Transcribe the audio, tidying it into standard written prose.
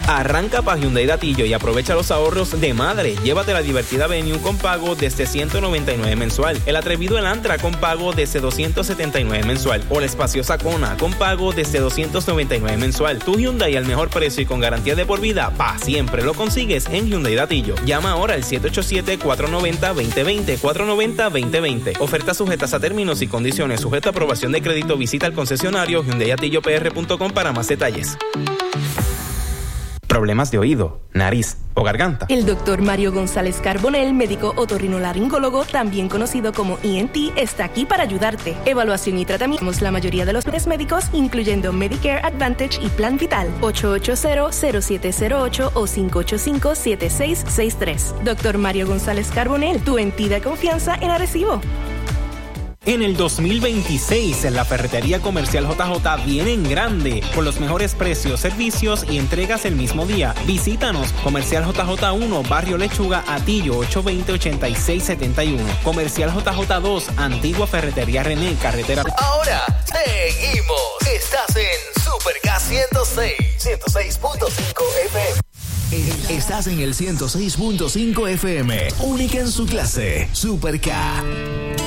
Arranca para Hyundai de Atillo y aprovecha los ahorros de madre. Llévate la divertida Venue con pago desde $199 mensual, el atrevido Elantra con pago desde $279 mensual o la espaciosa Kona con pago desde $299 mensual. Tu Hyundai al mejor precio y con garantía de por vida, pa' siempre lo consigues en Hyundai de Atillo. Llama ahora al 787-490-2020, 490-2020. Ofertas sujetas a términos y condiciones, sujeto a aprobación de crédito. Visita al concesionario HyundaiAtilloPR.com para más detalles. Problemas de oído, nariz o garganta. El doctor Mario González Carbonell, médico otorrinolaringólogo, también conocido como ENT, está aquí para ayudarte. Evaluación y tratamiento. La mayoría de los planes médicos, incluyendo Medicare Advantage y Plan Vital. 880-0708 o 585-7663. Doctor Mario González Carbonell, tu entidad de confianza en Arecibo. En el 2026, en la Ferretería Comercial JJ viene en grande, con los mejores precios, servicios y entregas el mismo día. Visítanos, Comercial JJ 1, Barrio Lechuga, Atillo, 820-8671. Comercial JJ 2, Antigua Ferretería René, Carretera. Ahora, seguimos. Estás en Super K 106.5 FM. Estás en el 106.5 FM, única en su clase, Super K.